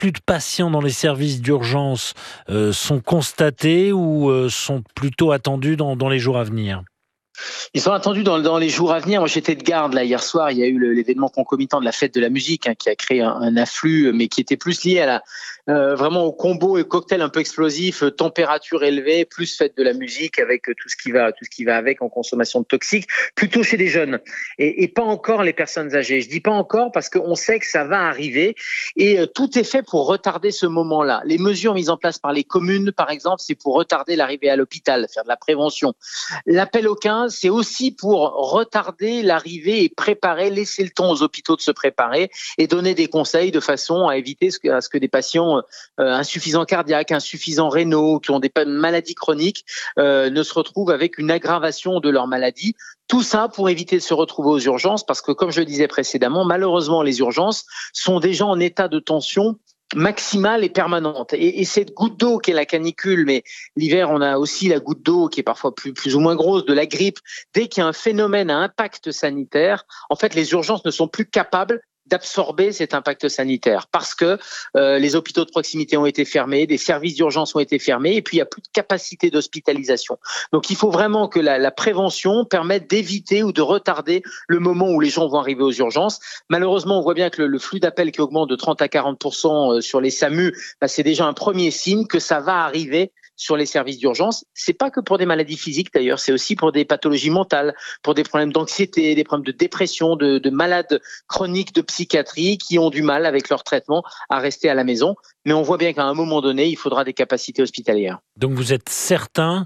surplus de patients dans les services d'urgence sont constatés ou sont plutôt attendus dans les jours à venir ? Ils sont attendus dans les jours à venir. Moi, j'étais de garde là hier soir. Il y a eu l'événement concomitant de la fête de la musique qui a créé un afflux, mais qui était plus lié à vraiment au combo et cocktail un peu explosif, température élevée, plus fête de la musique avec tout ce qui va avec en consommation de toxiques, plutôt chez les jeunes et pas encore les personnes âgées. Je dis pas encore parce qu'on sait que ça va arriver et tout est fait pour retarder ce moment-là. Les mesures mises en place par les communes, par exemple, c'est pour retarder l'arrivée à l'hôpital, faire de la prévention. L'appel au 15, c'est aussi pour retarder l'arrivée et préparer, laisser le temps aux hôpitaux de se préparer et donner des conseils de façon à éviter à ce que des patients insuffisants cardiaques, insuffisants rénaux, qui ont des maladies chroniques, ne se retrouvent avec une aggravation de leur maladie. Tout ça pour éviter de se retrouver aux urgences parce que, comme je le disais précédemment, malheureusement, les urgences sont déjà en état de tension maximale et permanente. Et cette goutte d'eau qu'est la canicule, mais l'hiver, on a aussi la goutte d'eau qui est parfois plus ou moins grosse, de la grippe. Dès qu'il y a un phénomène à impact sanitaire, en fait, les urgences ne sont plus capables d'absorber cet impact sanitaire parce que les hôpitaux de proximité ont été fermés, des services d'urgence ont été fermés et puis il n'y a plus de capacité d'hospitalisation. Donc il faut vraiment que la prévention permette d'éviter ou de retarder le moment où les gens vont arriver aux urgences. Malheureusement, on voit bien que le flux d'appels qui augmente de 30 à 40% sur les SAMU, c'est déjà un premier signe que ça va arriver sur les services d'urgence. C'est pas que pour des maladies physiques d'ailleurs, c'est aussi pour des pathologies mentales, pour des problèmes d'anxiété, des problèmes de dépression, de malades chroniques de psychiatrie qui ont du mal avec leur traitement à rester à la maison. Mais on voit bien qu'à un moment donné, il faudra des capacités hospitalières. Donc vous êtes certain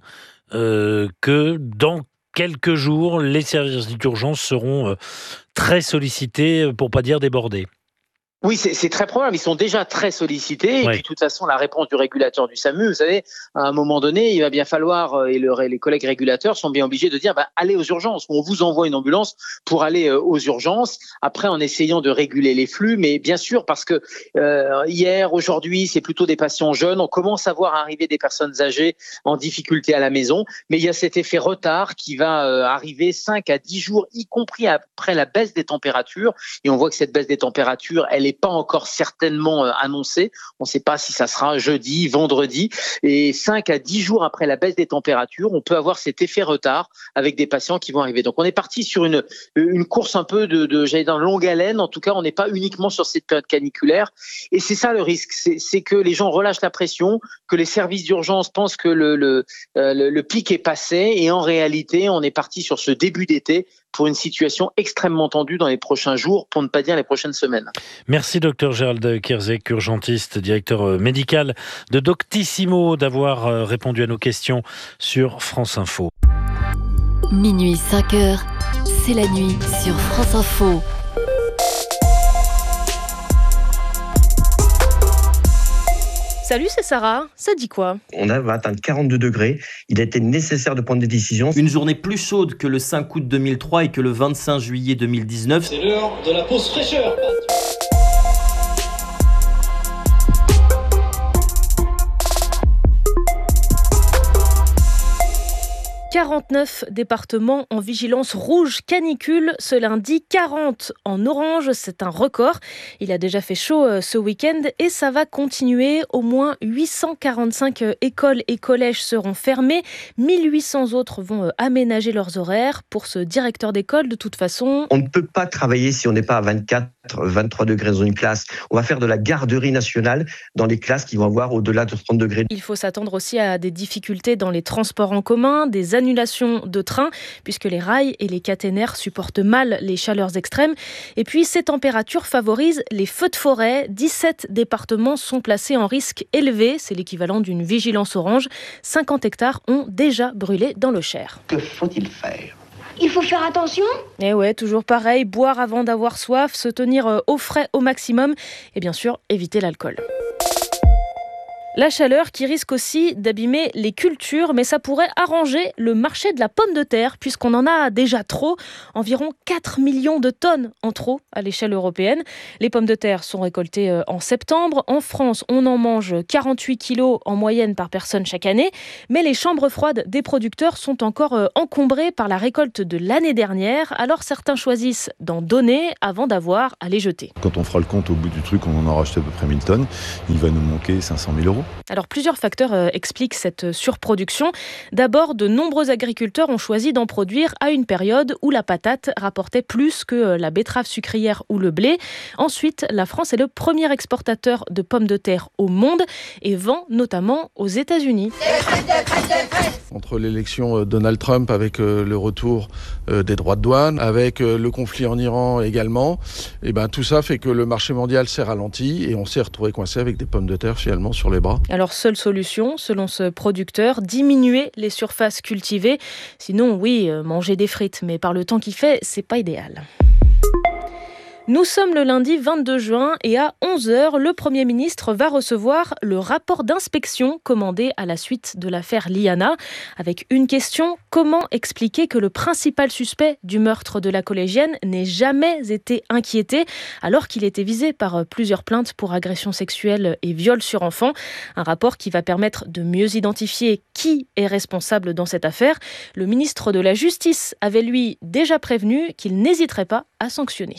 que dans quelques jours, les services d'urgence seront très sollicités, pour pas dire débordés? Oui, c'est très probable. Ils sont déjà très sollicités. Et puis, de toute façon, la réponse du régulateur du SAMU, vous savez, à un moment donné, il va bien falloir, et les collègues régulateurs sont bien obligés de dire, allez aux urgences. On vous envoie une ambulance pour aller aux urgences. Après, en essayant de réguler les flux. Mais bien sûr, parce que hier, aujourd'hui, c'est plutôt des patients jeunes. On commence à voir arriver des personnes âgées en difficulté à la maison. Mais il y a cet effet retard qui va arriver 5 à 10 jours, y compris après la baisse des températures. Et on voit que cette baisse des températures, elle est pas encore certainement annoncée. On ne sait pas si ça sera jeudi, vendredi. Et 5 à 10 jours après la baisse des températures, on peut avoir cet effet retard avec des patients qui vont arriver. Donc, on est parti sur une course un peu j'allais dire, longue haleine. En tout cas, on n'est pas uniquement sur cette période caniculaire. Et c'est ça le risque. C'est que les gens relâchent la pression, que les services d'urgence pensent que le pic est passé. Et en réalité, on est parti sur ce début d'été pour une situation extrêmement tendue dans les prochains jours, pour ne pas dire les prochaines semaines. Merci Dr Gérald Kierzek, urgentiste, directeur médical de Doctissimo, d'avoir répondu à nos questions sur France Info. Minuit 5h, c'est la nuit sur France Info. Salut, c'est Sarah. Ça dit quoi ? On va atteindre 42 degrés. Il a été nécessaire de prendre des décisions. Une journée plus chaude que le 5 août 2003 et que le 25 juillet 2019. C'est l'heure de la pause fraîcheur. 49 départements en vigilance rouge canicule ce lundi, 40 en orange, c'est un record. Il a déjà fait chaud ce week-end et ça va continuer. Au moins 845 écoles et collèges seront fermés. 1800 autres vont aménager leurs horaires. Pour ce directeur d'école, de toute façon... On ne peut pas travailler si on n'est pas à 24, 23 degrés dans une classe. On va faire de la garderie nationale dans les classes qui vont avoir au-delà de 30 degrés. Il faut s'attendre aussi à des difficultés dans les transports en commun, des annulations de trains, puisque les rails et les caténaires supportent mal les chaleurs extrêmes. Et puis, ces températures favorisent les feux de forêt. 17 départements sont placés en risque élevé. C'est l'équivalent d'une vigilance orange. 50 hectares ont déjà brûlé dans le Cher. Que faut-il faire ? Il faut faire attention. Et ouais, toujours pareil, boire avant d'avoir soif, se tenir au frais au maximum et bien sûr, éviter l'alcool. La chaleur qui risque aussi d'abîmer les cultures, mais ça pourrait arranger le marché de la pomme de terre, puisqu'on en a déjà trop, environ 4 millions de tonnes en trop à l'échelle européenne. Les pommes de terre sont récoltées en septembre. En France, on en mange 48 kilos en moyenne par personne chaque année, mais les chambres froides des producteurs sont encore encombrées par la récolte de l'année dernière, alors certains choisissent d'en donner avant d'avoir à les jeter. Quand on fera le compte au bout du truc, on en aura acheté à peu près 1000 tonnes, il va nous manquer 500 000 euros. Alors plusieurs facteurs expliquent cette surproduction. D'abord, de nombreux agriculteurs ont choisi d'en produire à une période où la patate rapportait plus que la betterave sucrière ou le blé. Ensuite, la France est le premier exportateur de pommes de terre au monde et vend notamment aux États-Unis. Entre l'élection Donald Trump avec le retour des droits de douane, avec le conflit en Iran également, et tout ça fait que le marché mondial s'est ralenti et on s'est retrouvé coincé avec des pommes de terre finalement sur les bras. Alors seule solution, selon ce producteur, diminuer les surfaces cultivées. Sinon, oui, manger des frites, mais par le temps qu'il fait, c'est pas idéal. Nous sommes le lundi 22 juin et à 11h, le Premier ministre va recevoir le rapport d'inspection commandé à la suite de l'affaire Liana. Avec une question, comment expliquer que le principal suspect du meurtre de la collégienne n'ait jamais été inquiété alors qu'il était visé par plusieurs plaintes pour agression sexuelle et viol sur enfant. Un rapport qui va permettre de mieux identifier qui est responsable dans cette affaire. Le ministre de la Justice avait lui déjà prévenu qu'il n'hésiterait pas à sanctionner.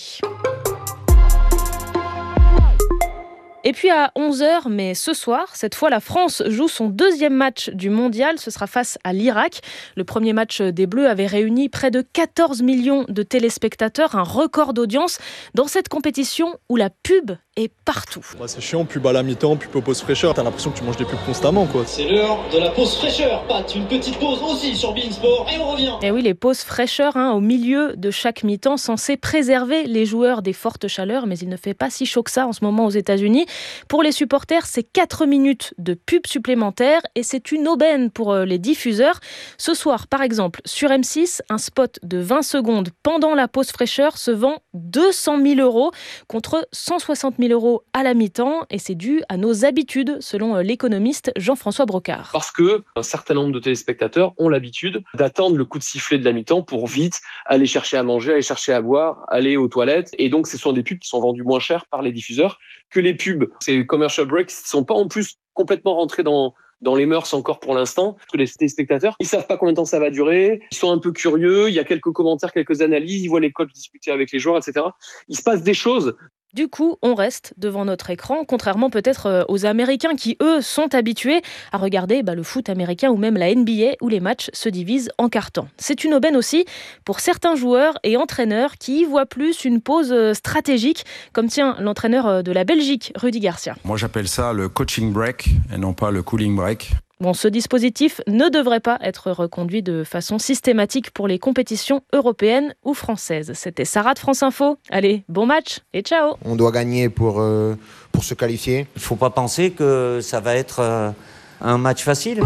Et puis à 11h, mais ce soir, cette fois la France joue son deuxième match du mondial. Ce sera face à l'Irak. Le premier match des Bleus avait réuni près de 14 millions de téléspectateurs, un record d'audience dans cette compétition où la pub est partout. C'est chiant, pub à la mi-temps, pub aux pauses fraîcheur. T'as l'impression que tu manges des pubs constamment, quoi. C'est l'heure de la pause fraîcheur. Pat, une petite pause aussi sur beIN Sport et on revient. Et oui, les pauses fraîcheur au milieu de chaque mi-temps, censées préserver les joueurs des fortes chaleurs, mais il ne fait pas si chaud que ça en ce moment aux États-Unis. Pour les supporters, c'est 4 minutes de pub supplémentaire et c'est une aubaine pour les diffuseurs. Ce soir, par exemple, sur M6, un spot de 20 secondes pendant la pause fraîcheur se vend 200 000 euros contre 160 000 euros à la mi-temps et c'est dû à nos habitudes, selon l'économiste Jean-François Brocard. Parce qu'un certain nombre de téléspectateurs ont l'habitude d'attendre le coup de sifflet de la mi-temps pour vite aller chercher à manger, aller chercher à boire, aller aux toilettes. Et donc, ce sont des pubs qui sont vendues moins cher par les diffuseurs que les pubs. Ces commercial breaks ne sont pas en plus complètement rentrés dans les mœurs encore pour l'instant. Parce que les téléspectateurs, ils savent pas combien de temps ça va durer, ils sont un peu curieux, il y a quelques commentaires, quelques analyses, ils voient les coachs discuter avec les joueurs, etc. Il se passe des choses. Du coup, on reste devant notre écran, contrairement peut-être aux Américains qui, eux, sont habitués à regarder le foot américain ou même la NBA où les matchs se divisent en quart-temps. C'est une aubaine aussi pour certains joueurs et entraîneurs qui y voient plus une pause stratégique, comme l'entraîneur de la Belgique, Rudy Garcia. Moi, j'appelle ça le coaching break et non pas le cooling break. Bon, ce dispositif ne devrait pas être reconduit de façon systématique pour les compétitions européennes ou françaises. C'était Sarah de France Info. Allez, bon match et ciao. On doit gagner pour se qualifier. Il ne faut pas penser que ça va être un match facile.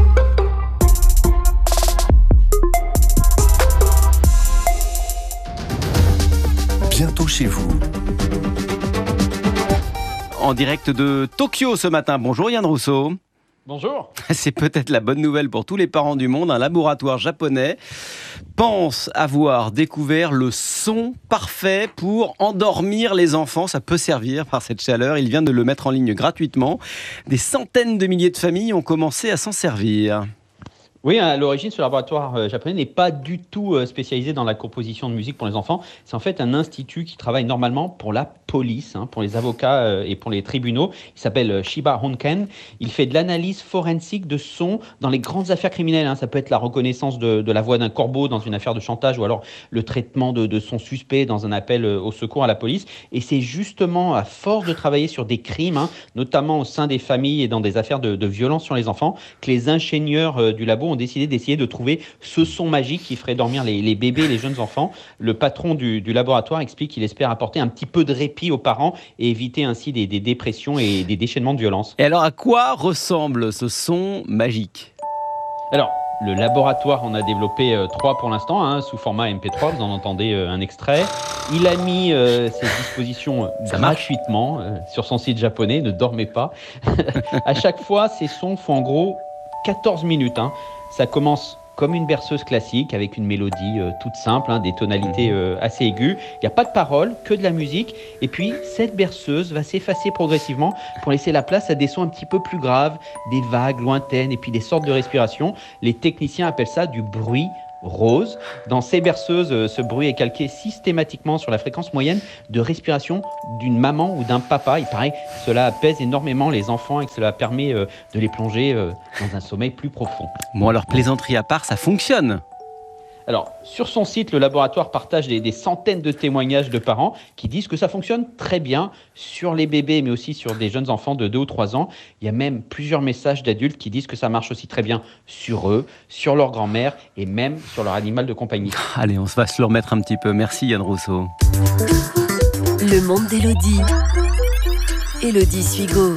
Bientôt chez vous. En direct de Tokyo ce matin. Bonjour Yann Rousseau. Bonjour. C'est peut-être la bonne nouvelle pour tous les parents du monde. Un laboratoire japonais pense avoir découvert le son parfait pour endormir les enfants. Ça peut servir par cette chaleur. Il vient de le mettre en ligne gratuitement. Des centaines de milliers de familles ont commencé à s'en servir. Oui, à l'origine, ce laboratoire japonais n'est pas du tout spécialisé dans la composition de musique pour les enfants. C'est en fait un institut qui travaille normalement pour la police, pour les avocats et pour les tribunaux. Il s'appelle Shiba Honken. Il fait de l'analyse forensique de son dans les grandes affaires criminelles. Ça peut être la reconnaissance de la voix d'un corbeau dans une affaire de chantage ou alors le traitement de son suspect dans un appel au secours à la police. Et c'est justement à force de travailler sur des crimes, notamment au sein des familles et dans des affaires de violence sur les enfants, que les ingénieurs du labo ont décidé de trouver ce son magique qui ferait dormir les bébés et les jeunes enfants. Le patron du laboratoire explique qu'il espère apporter un petit peu de répit aux parents et éviter ainsi des dépressions et des déchaînements de violence. Et alors, à quoi ressemble ce son magique ? Alors, le laboratoire en a développé 3 pour l'instant, sous format MP3, vous en entendez un extrait. Il a mis ses dispositions gratuitement sur son site japonais, ne dormez pas. À chaque fois, ces sons font en gros 14 minutes. Ça commence comme une berceuse classique avec une mélodie toute simple, des tonalités assez aiguës. Il n'y a pas de paroles, que de la musique. Et puis, cette berceuse va s'effacer progressivement pour laisser la place à des sons un petit peu plus graves, des vagues lointaines et puis des sortes de respirations. Les techniciens appellent ça du bruit rose. Dans ces berceuses, ce bruit est calqué systématiquement sur la fréquence moyenne de respiration d'une maman ou d'un papa. Il paraît que cela apaise énormément les enfants et que cela permet de les plonger dans un sommeil plus profond. Bon, alors plaisanterie à part, ça fonctionne. Alors, sur son site, le laboratoire partage des centaines de témoignages de parents qui disent que ça fonctionne très bien sur les bébés, mais aussi sur des jeunes enfants de 2 ou 3 ans. Il y a même plusieurs messages d'adultes qui disent que ça marche aussi très bien sur eux, sur leur grand-mère et même sur leur animal de compagnie. Allez, on va se le remettre un petit peu. Merci Yann Rousseau. Le monde d'Élodie. Élodie Suigo.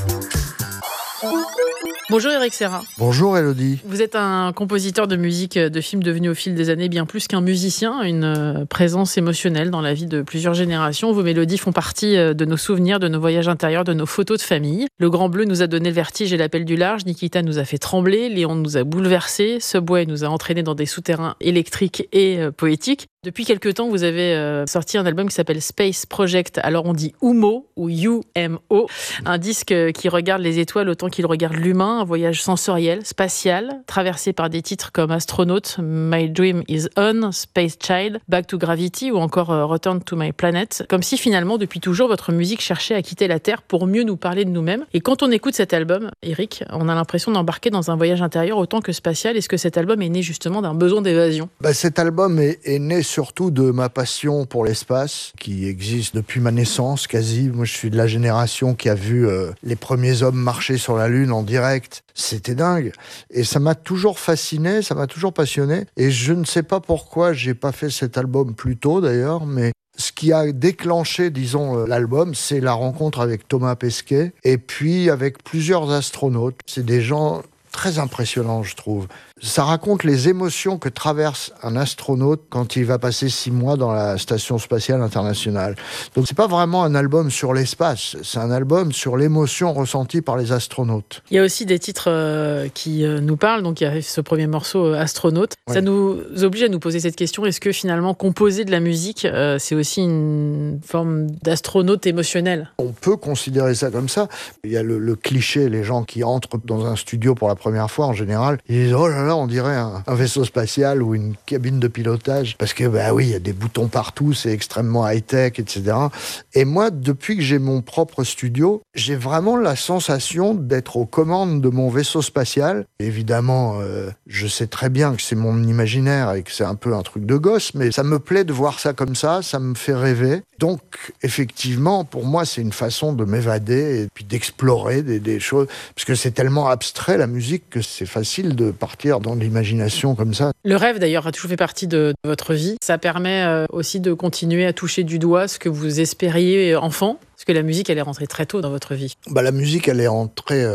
Bonjour Eric Serra. Bonjour Élodie. Vous êtes un compositeur de musique de films devenu au fil des années bien plus qu'un musicien, une présence émotionnelle dans la vie de plusieurs générations. Vos mélodies font partie de nos souvenirs, de nos voyages intérieurs, de nos photos de famille. Le Grand Bleu nous a donné le vertige et l'appel du large, Nikita nous a fait trembler, Léon nous a bouleversés, Subway nous a entraînés dans des souterrains électriques et poétiques. Depuis quelques temps, vous avez sorti un album qui s'appelle Space Project. Alors on dit UMO ou UMO, un disque qui regarde les étoiles autant qu'il regarde l'humain, un voyage sensoriel, spatial, traversé par des titres comme Astronaut, My Dream is On, Space Child, Back to Gravity ou encore Return to My Planet. Comme si finalement, depuis toujours, votre musique cherchait à quitter la Terre pour mieux nous parler de nous-mêmes. Et quand on écoute cet album, Eric, on a l'impression d'embarquer dans un voyage intérieur autant que spatial. Est-ce que cet album est né justement d'un besoin d'évasion ? Cet album est né surtout de ma passion pour l'espace, qui existe depuis ma naissance quasi. Moi, je suis de la génération qui a vu les premiers hommes marcher sur la Lune en direct. C'était dingue. Et ça m'a toujours fasciné, ça m'a toujours passionné. Et je ne sais pas pourquoi j'ai pas fait cet album plus tôt d'ailleurs, mais ce qui a déclenché, disons, l'album, c'est la rencontre avec Thomas Pesquet et puis avec plusieurs astronautes. C'est des gens très impressionnants, je trouve. Ça raconte les émotions que traverse un astronaute quand il va passer 6 mois dans la Station Spatiale Internationale. Donc c'est pas vraiment un album sur l'espace, c'est un album sur l'émotion ressentie par les astronautes. Il y a aussi des titres qui nous parlent, donc il y a ce premier morceau Astronaute. Ouais. Ça nous oblige à nous poser cette question, est-ce que finalement composer de la musique, c'est aussi une forme d'astronaute émotionnel ? On peut considérer ça comme ça. Il y a le cliché, les gens qui entrent dans un studio pour la première fois en général, ils disent « Oh là là, on dirait un vaisseau spatial ou une cabine de pilotage », parce que oui, il y a des boutons partout, c'est extrêmement high-tech, etc. Et moi, depuis que j'ai mon propre studio, j'ai vraiment la sensation d'être aux commandes de mon vaisseau spatial. Évidemment, je sais très bien que c'est mon imaginaire et que c'est un peu un truc de gosse, mais ça me plaît de voir ça comme ça me fait rêver. Donc, effectivement, pour moi, c'est une façon de m'évader et puis d'explorer des choses, parce que c'est tellement abstrait, la musique, que c'est facile de partir dans l'imagination comme ça. Le rêve, d'ailleurs, a toujours fait partie de votre vie. Ça permet aussi de continuer à toucher du doigt ce que vous espériez enfant. Parce que la musique, elle est rentrée très tôt dans votre vie. La musique, elle est entrée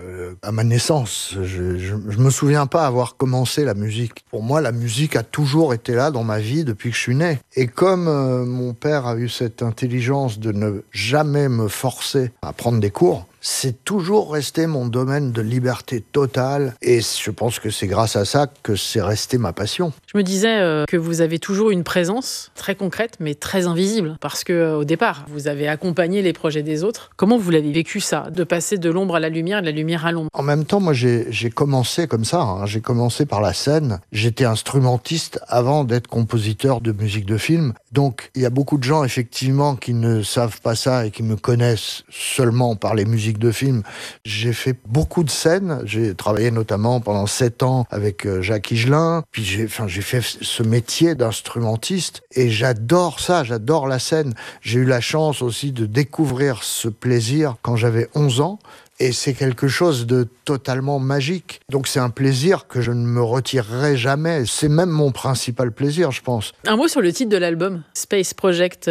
à ma naissance. Je me souviens pas avoir commencé la musique. Pour moi, la musique a toujours été là dans ma vie depuis que je suis né. Et comme mon père a eu cette intelligence de ne jamais me forcer à prendre des cours, c'est toujours resté mon domaine de liberté totale. Et je pense que c'est grâce à ça que c'est resté ma passion. Je me disais que vous avez toujours une présence très concrète, mais très invisible. Parce qu'au départ, vous avez accompagné les projets des autres. Comment vous l'avez vécu ça, de passer de l'ombre à la lumière et de la lumière à l'ombre ? En même temps, moi, j'ai commencé comme ça. J'ai commencé par la scène. J'étais instrumentiste avant d'être compositeur de musique de film. Donc, il y a beaucoup de gens, effectivement, qui ne savent pas ça et qui me connaissent seulement par les musiques de film. J'ai fait beaucoup de scènes. J'ai travaillé notamment pendant 7 ans avec Jacques Higelin. Puis j'ai fait ce métier d'instrumentiste et j'adore ça, j'adore la scène. J'ai eu la chance aussi de découvrir ce plaisir quand j'avais 11 ans. Et c'est quelque chose de totalement magique. Donc c'est un plaisir que je ne me retirerai jamais. C'est même mon principal plaisir, je pense. Un mot sur le titre de l'album, Space Project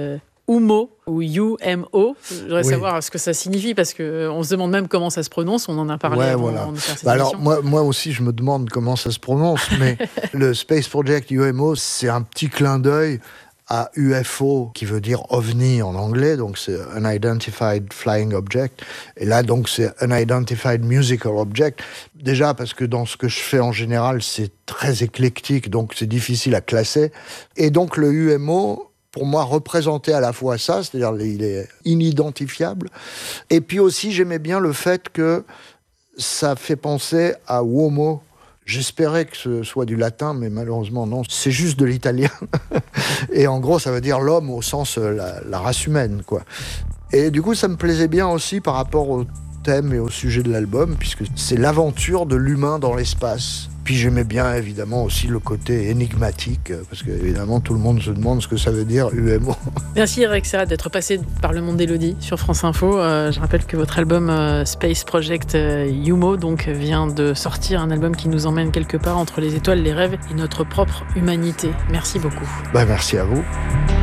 UMO ou UMO. Je voudrais savoir ce que ça signifie parce qu'on se demande même comment ça se prononce. On en a parlé avant de faire cette émission. Alors moi aussi je me demande comment ça se prononce, mais le Space Project UMO, c'est un petit clin d'œil à UFO, qui veut dire OVNI en anglais, donc c'est Unidentified Flying Object. Et là, donc, c'est Unidentified Musical Object. Déjà, parce que dans ce que je fais en général, c'est très éclectique, donc c'est difficile à classer. Et donc, le UMO, pour moi, représentait à la fois ça, c'est-à-dire il est inidentifiable. Et puis aussi, j'aimais bien le fait que ça fait penser à uomo. J'espérais que ce soit du latin, mais malheureusement non, c'est juste de l'italien. Et en gros, ça veut dire l'homme au sens la race humaine, quoi. Et du coup, ça me plaisait bien aussi par rapport au thème et au sujet de l'album, puisque c'est l'aventure de l'humain dans l'espace. Puis j'aimais bien évidemment aussi le côté énigmatique, parce que évidemment tout le monde se demande ce que ça veut dire UMO. Merci Eric Serra d'être passé par le monde d'Élodie sur France Info. Je rappelle que votre album Space Project UMO donc vient de sortir, un album qui nous emmène quelque part entre les étoiles, les rêves et notre propre humanité. Merci beaucoup. Merci à vous.